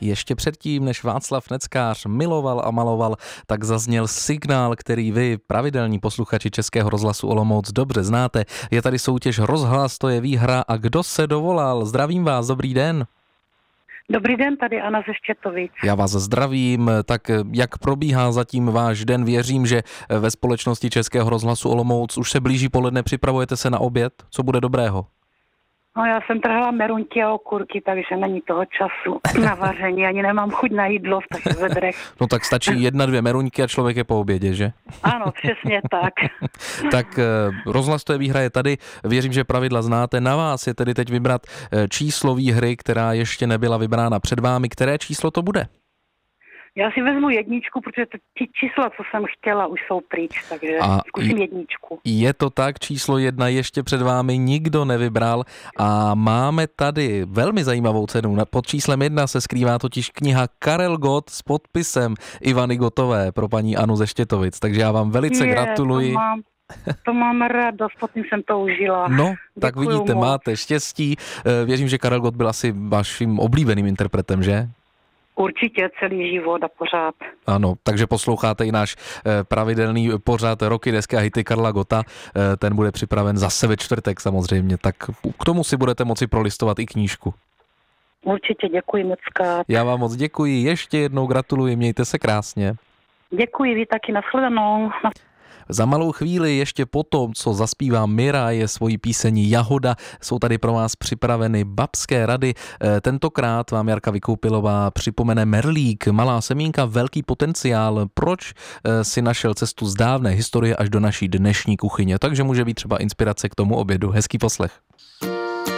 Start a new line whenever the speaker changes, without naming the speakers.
Ještě předtím, než Václav Neckář miloval a maloval, tak zazněl signál, který vy, pravidelní posluchači Českého rozhlasu Olomouc, dobře znáte. Je tady soutěž Rozhlas, to je výhra a kdo se dovolal? Zdravím vás, dobrý den.
Dobrý den, tady Anna ze Štětovic.
Já vás zdravím, tak jak probíhá zatím váš den? Věřím, že ve společnosti Českého rozhlasu Olomouc už se blíží poledne, připravujete se na oběd? Co bude dobrého?
No, já jsem trhla merunky a okurky, takže není toho času na vaření, ani nemám chuť na jídlo v těch vedrech.
No tak stačí 1-2 meruňky a člověk je po obědě, že?
Ano, přesně tak.
Tak Rozhlas, to je výhra, je tady. Věřím, že pravidla znáte. Na vás je tedy teď vybrat číslo výhry, která ještě nebyla vybrána před vámi. Které číslo to bude?
Já si vezmu 1, protože ty čísla, co jsem chtěla, už jsou pryč, takže zkusím 1.
Je to tak, číslo 1 ještě před vámi nikdo nevybral a máme tady velmi zajímavou cenu. Pod číslem 1 se skrývá totiž kniha Karel Gott s podpisem Ivany Gottové pro paní Anu ze Štětovic, takže já vám velice gratuluji.
To mám radost, potom jsem to užila.
No, tak
Děkuju
vidíte,
moc.
máte štěstí. Věřím, že Karel Gott byl asi vaším oblíbeným interpretem, že?
Určitě celý život a pořád.
Ano, takže posloucháte i náš pravidelný pořad Roky, desky a hity Karla Gotta. Ten bude připraven zase ve čtvrtek samozřejmě, tak k tomu si budete moci prolistovat i knížku.
Určitě, děkuji mockrát.
Já vám moc děkuji, ještě jednou gratuluji, mějte se krásně.
Děkuji, vy taky, nashledanou.
Za malou chvíli ještě po tom, co zaspívá Mira, je svojí písení Jahoda, jsou tady pro vás připraveny babské rady. Tentokrát vám Jarka Vykoupilová připomene Merlík, malá semínka, velký potenciál. Proč si našel cestu z dávné historie až do naší dnešní kuchyně? Takže může být třeba inspirace k tomu obědu. Hezký poslech.